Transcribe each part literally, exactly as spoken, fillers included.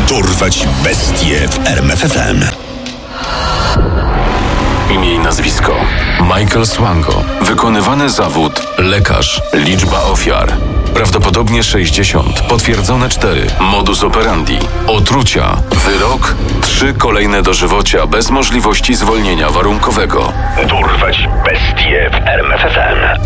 Dorwać bestie w R M F F M. Imię i nazwisko: Michael Swango. Wykonywany zawód: lekarz. Liczba ofiar: prawdopodobnie sześćdziesiąt. Potwierdzone cztery. Modus operandi: otrucia. Wyrok: trzy kolejne dożywocia bez możliwości zwolnienia warunkowego. Dorwać bestie w R M F F M.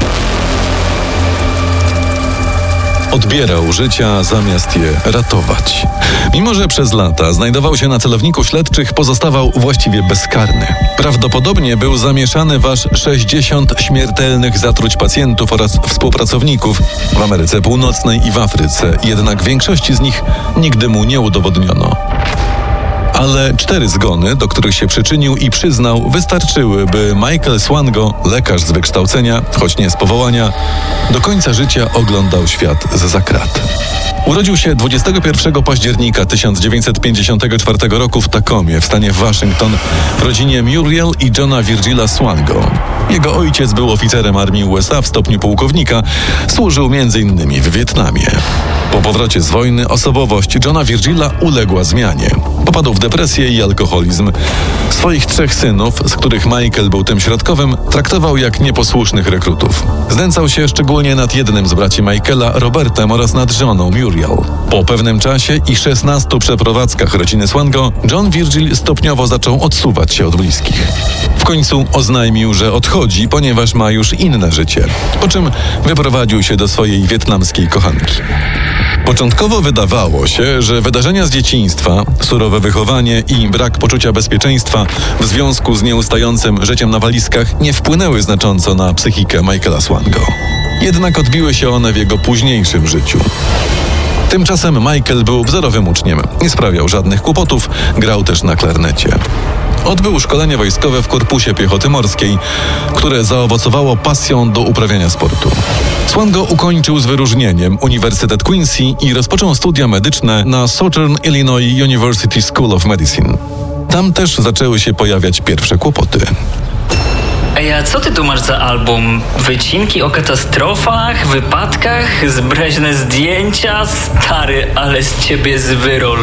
Odbierał życia zamiast je ratować. Mimo że przez lata znajdował się na celowniku śledczych, pozostawał właściwie bezkarny. Prawdopodobnie był zamieszany w aż sześćdziesiąt śmiertelnych zatruć pacjentów oraz współpracowników w Ameryce Północnej i w Afryce, jednak większości z nich nigdy mu nie udowodniono. Ale cztery zgony, do których się przyczynił i przyznał, wystarczyły, by Michael Swango, lekarz z wykształcenia, choć nie z powołania, do końca życia oglądał świat zza krat. Urodził się dwudziestego pierwszego października tysiąc dziewięćset pięćdziesiątego czwartego roku w Tacomie w stanie Waszyngton w rodzinie Muriel i Johna Virgila Swango. Jego ojciec był oficerem armii U S A w stopniu pułkownika, służył między innymi w Wietnamie. Po powrocie z wojny osobowość Johna Virgila uległa zmianie. Popadł w depresję i alkoholizm. Swoich trzech synów, z których Michael był tym środkowym, traktował jak nieposłusznych rekrutów. Znęcał się szczególnie nad jednym z braci Michaela, Robertem, oraz nad żoną Muriel. Po pewnym czasie i szesnastu przeprowadzkach rodziny Swango, John Virgil stopniowo zaczął odsuwać się od bliskich. W końcu oznajmił, że odchodzi, ponieważ ma już inne życie, po czym wyprowadził się do swojej wietnamskiej kochanki. Początkowo wydawało się, że wydarzenia z dzieciństwa, surowe wychowanie i brak poczucia bezpieczeństwa w związku z nieustającym życiem na walizkach nie wpłynęły znacząco na psychikę Michaela Swango. Jednak odbiły się one w jego późniejszym życiu. Tymczasem Michael był wzorowym uczniem, nie sprawiał żadnych kłopotów, grał też na klarnecie. Odbył szkolenie wojskowe w Korpusie Piechoty Morskiej, które zaowocowało pasją do uprawiania sportu. Swango ukończył z wyróżnieniem Uniwersytet Quincy i rozpoczął studia medyczne na Southern Illinois University School of Medicine. Tam też zaczęły się pojawiać pierwsze kłopoty. Ej, a co ty tu masz za album? Wycinki o katastrofach, wypadkach, zbreźne zdjęcia? Stary, ale z ciebie zwyrol.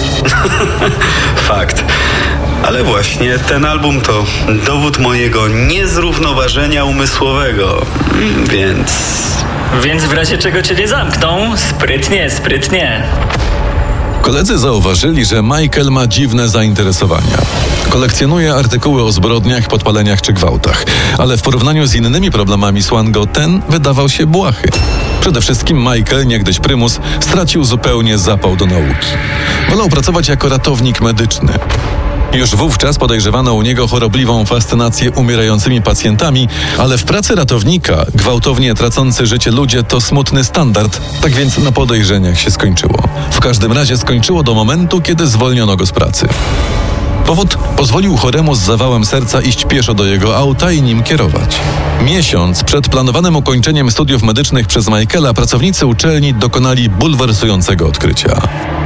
Fakt. Ale właśnie ten album to dowód mojego niezrównoważenia umysłowego. Więc... Więc w razie czego cię nie zamkną? Sprytnie, sprytnie. Koledzy zauważyli, że Michael ma dziwne zainteresowania. Kolekcjonuje artykuły o zbrodniach, podpaleniach czy gwałtach, ale w porównaniu z innymi problemami Swango ten wydawał się błahy. Przede wszystkim Michael, niegdyś prymus, stracił zupełnie zapał do nauki. Wolał pracować jako ratownik medyczny. Już wówczas podejrzewano u niego chorobliwą fascynację umierającymi pacjentami, ale w pracy ratownika gwałtownie tracący życie ludzie to smutny standard, tak więc na podejrzeniach się skończyło. W każdym razie skończyło do momentu, kiedy zwolniono go z pracy. Powód: pozwolił choremu z zawałem serca iść pieszo do jego auta i nim kierować. Miesiąc przed planowanym ukończeniem studiów medycznych przez Michaela pracownicy uczelni dokonali bulwersującego odkrycia.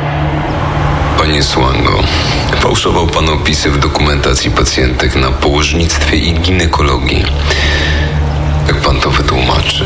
Panie Swango, fałszował pan opisy w dokumentacji pacjentek na położnictwie i ginekologii. Jak pan to wytłumaczy?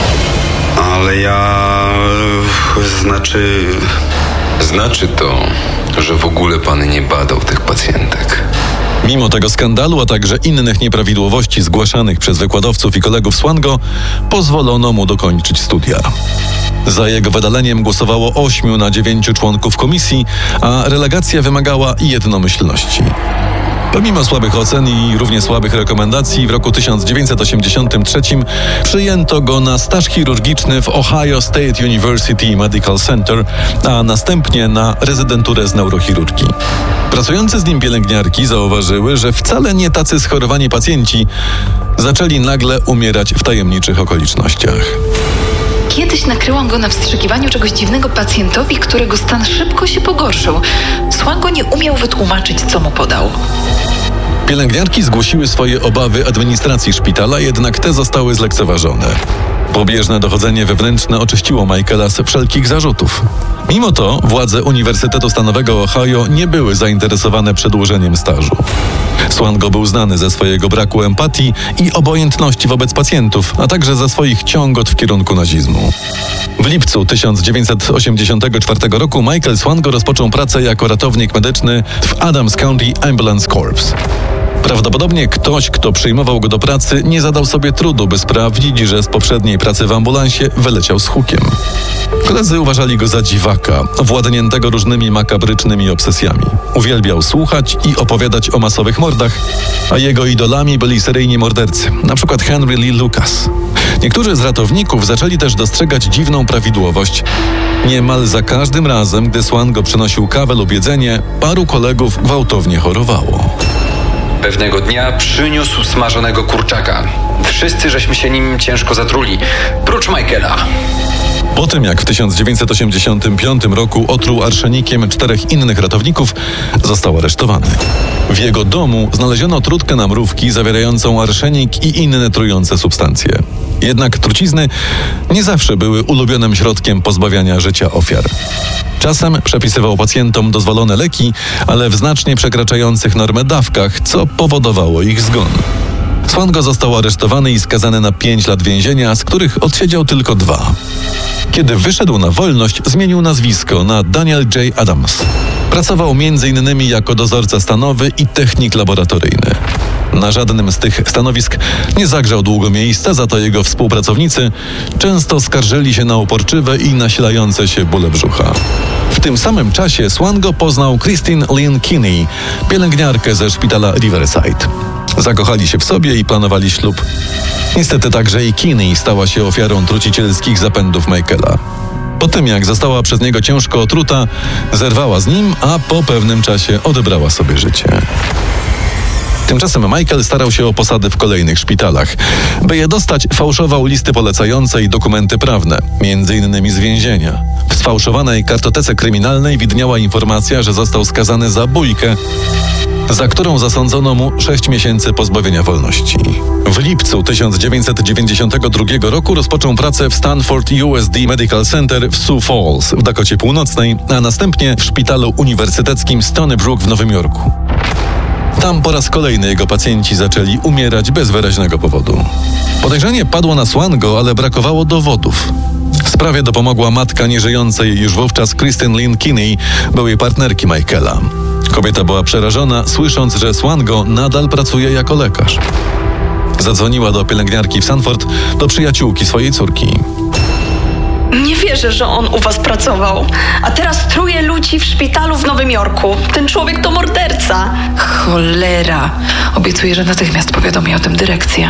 Ale ja... Znaczy... Znaczy to, że w ogóle pan nie badał tych pacjentek. Mimo tego skandalu, a także innych nieprawidłowości zgłaszanych przez wykładowców i kolegów Swango, pozwolono mu dokończyć studia. Za jego wydaleniem głosowało ośmiu na dziewięciu członków komisji, a relegacja wymagała jednomyślności. Pomimo słabych ocen i równie słabych rekomendacji w roku tysiąc dziewięćset osiemdziesiątym trzecim przyjęto go na staż chirurgiczny w Ohio State University Medical Center, a następnie na rezydenturę z neurochirurgii. Pracujące z nim pielęgniarki zauważyły, że wcale nie tacy schorowani pacjenci zaczęli nagle umierać w tajemniczych okolicznościach. Kiedyś nakryłam go na wstrzykiwaniu czegoś dziwnego pacjentowi, którego stan szybko się pogorszył. Swango nie umiał wytłumaczyć, co mu podał. Pielęgniarki zgłosiły swoje obawy administracji szpitala, jednak te zostały zlekceważone. Pobieżne dochodzenie wewnętrzne oczyściło Michaela z wszelkich zarzutów. Mimo to władze Uniwersytetu Stanowego Ohio nie były zainteresowane przedłużeniem stażu. Swango był znany ze swojego braku empatii i obojętności wobec pacjentów, a także ze swoich ciągot w kierunku nazizmu. W lipcu tysiąc dziewięćset osiemdziesiątego czwartego roku Michael Swango rozpoczął pracę jako ratownik medyczny w Adams County Ambulance Corps. Prawdopodobnie ktoś, kto przyjmował go do pracy, nie zadał sobie trudu, by sprawdzić, że z poprzedniej pracy w ambulansie wyleciał z hukiem. Koledzy uważali go za dziwaka, władniętego różnymi makabrycznymi obsesjami. Uwielbiał słuchać i opowiadać o masowych mordach, a jego idolami byli seryjni mordercy, np. Henry Lee Lucas. Niektórzy z ratowników zaczęli też dostrzegać dziwną prawidłowość. Niemal za każdym razem, gdy Swango przynosił kawę lub jedzenie, paru kolegów gwałtownie chorowało. Pewnego dnia przyniósł smażonego kurczaka. Wszyscy żeśmy się nim ciężko zatruli, prócz Michaela. Po tym, jak w tysiąc dziewięćset osiemdziesiątym piątym roku otruł arszenikiem czterech innych ratowników, został aresztowany. W jego domu znaleziono trutkę na mrówki zawierającą arszenik i inne trujące substancje. Jednak trucizny nie zawsze były ulubionym środkiem pozbawiania życia ofiar. Czasem przepisywał pacjentom dozwolone leki, ale w znacznie przekraczających normę dawkach, co powodowało ich zgon. Swango został aresztowany i skazany na pięć lat więzienia, z których odsiedział tylko dwa. Kiedy wyszedł na wolność, zmienił nazwisko na Daniel J. Adams. Pracował między innymi jako dozorca stanowy i technik laboratoryjny. Na żadnym z tych stanowisk nie zagrzał długo miejsca, za to jego współpracownicy często skarżyli się na uporczywe i nasilające się bóle brzucha. W tym samym czasie Swango poznał Christine Lynn Kinney, pielęgniarkę ze szpitala Riverside. Zakochali się w sobie i planowali ślub. Niestety także i Kinney stała się ofiarą trucicielskich zapędów Michaela. Po tym, jak została przez niego ciężko otruta, zerwała z nim, a po pewnym czasie odebrała sobie życie. Tymczasem Michael starał się o posady w kolejnych szpitalach. By je dostać, fałszował listy polecające i dokumenty prawne, między innymi z więzienia. W sfałszowanej kartotece kryminalnej widniała informacja, że został skazany za bójkę, za którą zasądzono mu sześć miesięcy pozbawienia wolności. W lipcu tysiąc dziewięćset dziewięćdziesiątego drugiego roku rozpoczął pracę w Stanford U S D Medical Center w Sioux Falls w Dakocie Północnej, a następnie w szpitalu uniwersyteckim Stony Brook w Nowym Jorku. Tam po raz kolejny jego pacjenci zaczęli umierać bez wyraźnego powodu. Podejrzenie padło na Swango, ale brakowało dowodów. W sprawie dopomogła matka nieżyjącej już wówczas Christine Lynn Kinney, byłej partnerki Michaela. Kobieta była przerażona, słysząc, że Swango nadal pracuje jako lekarz. Zadzwoniła do pielęgniarki w Stanford, do przyjaciółki swojej córki. Nie wierzę, że on u was pracował. A teraz truje ludzi w szpitalu w Nowym Jorku. Ten człowiek to morderca. Cholera. Obiecuję, że natychmiast powiadomię o tym dyrekcję.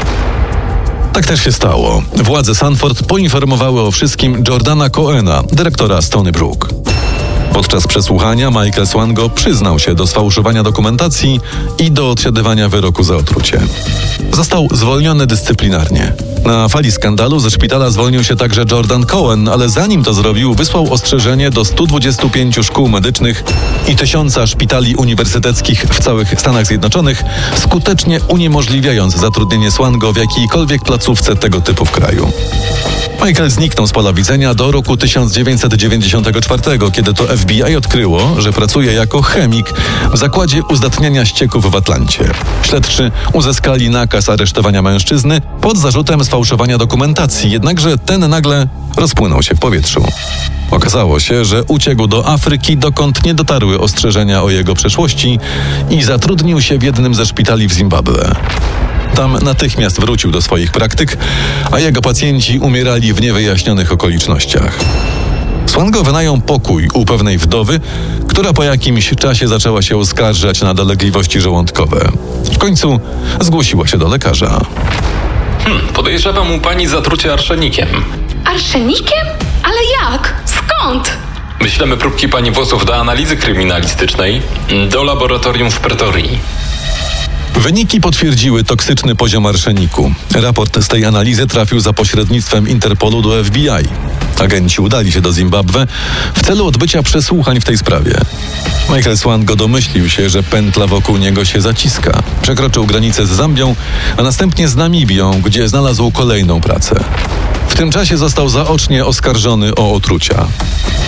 Tak też się stało. Władze Stanford poinformowały o wszystkim Jordana Cohena, dyrektora Stony Brook. Podczas przesłuchania Michael Swango przyznał się do sfałszowania dokumentacji i do odsiadywania wyroku za otrucie. Został zwolniony dyscyplinarnie. Na fali skandalu ze szpitala zwolnił się także Jordan Cohen, ale zanim to zrobił, wysłał ostrzeżenie do stu dwudziestu pięciu szkół medycznych i tysiąca szpitali uniwersyteckich w całych Stanach Zjednoczonych, skutecznie uniemożliwiając zatrudnienie Swango w jakiejkolwiek placówce tego typu w kraju. Michael zniknął z pola widzenia do roku tysiąc dziewięćset dziewięćdziesiątego czwartego, kiedy to F B I odkryło, że pracuje jako chemik w zakładzie uzdatniania ścieków w Atlancie. Śledczy uzyskali nakaz aresztowania mężczyzny pod zarzutem sfałszowania dokumentacji, jednakże ten nagle rozpłynął się w powietrzu. Okazało się, że uciekł do Afryki, dokąd nie dotarły ostrzeżenia o jego przeszłości i zatrudnił się w jednym ze szpitali w Zimbabwe. Tam natychmiast wrócił do swoich praktyk, a jego pacjenci umierali w niewyjaśnionych okolicznościach. Swango wynajął pokój u pewnej wdowy, która po jakimś czasie zaczęła się uskarżać na dolegliwości żołądkowe. W końcu zgłosiła się do lekarza. Hmm, podejrzewam u pani zatrucie arszenikiem. Arszenikiem? Ale jak? Skąd? Wyślemy próbki pani włosów do analizy kryminalistycznej do laboratorium w Pretorii. Wyniki potwierdziły toksyczny poziom arszeniku. Raport z tej analizy trafił za pośrednictwem Interpolu do F B I. Agenci udali się do Zimbabwe w celu odbycia przesłuchań w tej sprawie. Michael Swango domyślił się, że pętla wokół niego się zaciska. Przekroczył granicę z Zambią, a następnie z Namibią, gdzie znalazł kolejną pracę. W tym czasie został zaocznie oskarżony o otrucia.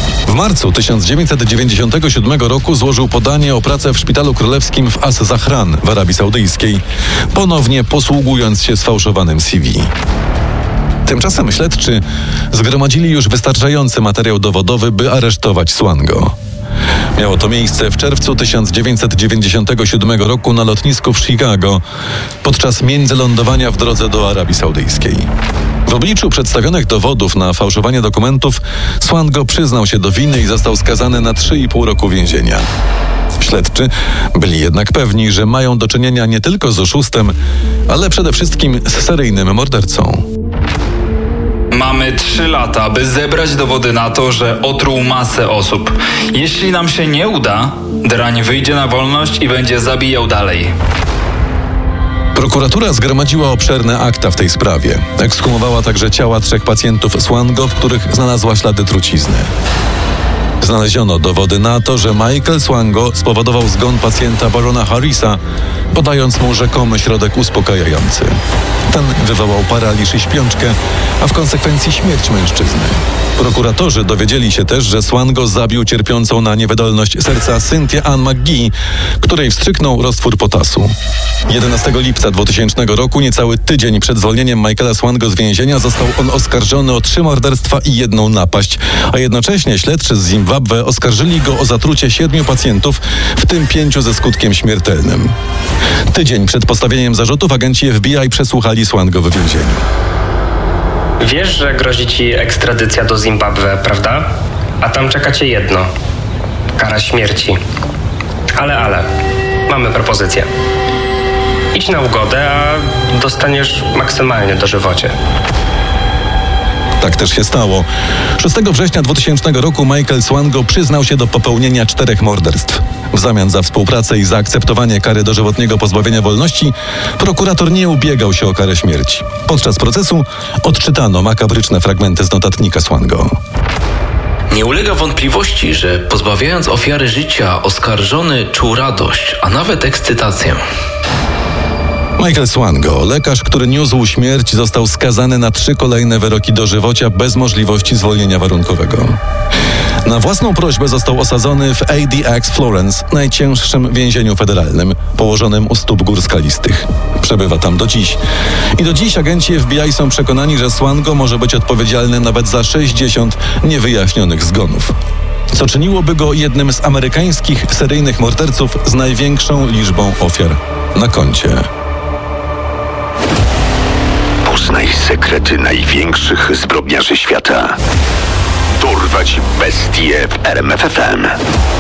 W marcu tysiąc dziewięćset dziewięćdziesiątego siódmego roku złożył podanie o pracę w Szpitalu Królewskim w As-Zahran w Arabii Saudyjskiej, ponownie posługując się sfałszowanym C V. Tymczasem śledczy zgromadzili już wystarczający materiał dowodowy, by aresztować Swango. Miało to miejsce w czerwcu tysiąc dziewięćset dziewięćdziesiątego siódmego roku na lotnisku w Chicago podczas międzylądowania w drodze do Arabii Saudyjskiej. W obliczu przedstawionych dowodów na fałszowanie dokumentów Swango przyznał się do winy i został skazany na trzy i pół roku więzienia. Śledczy byli jednak pewni, że mają do czynienia nie tylko z oszustem, ale przede wszystkim z seryjnym mordercą. Mamy trzy lata, by zebrać dowody na to, że otruł masę osób. Jeśli nam się nie uda, drań wyjdzie na wolność i będzie zabijał dalej. Prokuratura zgromadziła obszerne akta w tej sprawie. Ekshumowała także ciała trzech pacjentów Swango, w których znalazła ślady trucizny. Znaleziono dowody na to, że Michael Swango spowodował zgon pacjenta barona Harrisa, podając mu rzekomy środek uspokajający. Ten wywołał paraliż i śpiączkę, a w konsekwencji śmierć mężczyzny. Prokuratorzy dowiedzieli się też, że Swango zabił cierpiącą na niewydolność serca Cynthię Ann McGee, której wstrzyknął roztwór potasu. jedenastego lipca dwutysięcznego roku, niecały tydzień przed zwolnieniem Michaela Swango z więzienia, został on oskarżony o trzy morderstwa i jedną napaść, a jednocześnie śledczy z Zimbabwe oskarżyli go o zatrucie siedmiu pacjentów, w tym pięciu ze skutkiem śmiertelnym. Tydzień przed postawieniem zarzutów agenci F B I przesłuchali Swango w więzieniu. Wiesz, że grozi ci ekstradycja do Zimbabwe, prawda? A tam czeka cię jedno. Kara śmierci. Ale, ale. Mamy propozycję. Idź na ugodę, a dostaniesz maksymalnie dożywocie. Tak też się stało. szóstego września dwutysięcznego roku Michael Swango przyznał się do popełnienia czterech morderstw. W zamian za współpracę i zaakceptowanie kary dożywotniego pozbawienia wolności prokurator nie ubiegał się o karę śmierci. Podczas procesu odczytano makabryczne fragmenty z notatnika Swango. Nie ulega wątpliwości, że pozbawiając ofiary życia, oskarżony czuł radość, a nawet ekscytację. Michael Swango, lekarz, który niósł śmierć, został skazany na trzy kolejne wyroki dożywocia bez możliwości zwolnienia warunkowego. Na własną prośbę został osadzony w A D X Florence, najcięższym więzieniu federalnym, położonym u stóp gór skalistych. Przebywa tam do dziś. I do dziś agenci F B I są przekonani, że Swango może być odpowiedzialny nawet za sześćdziesiąt niewyjaśnionych zgonów, co czyniłoby go jednym z amerykańskich seryjnych morderców z największą liczbą ofiar na koncie. Poznaj sekrety największych zbrodniarzy świata. Dorwać bestie w R M F F M.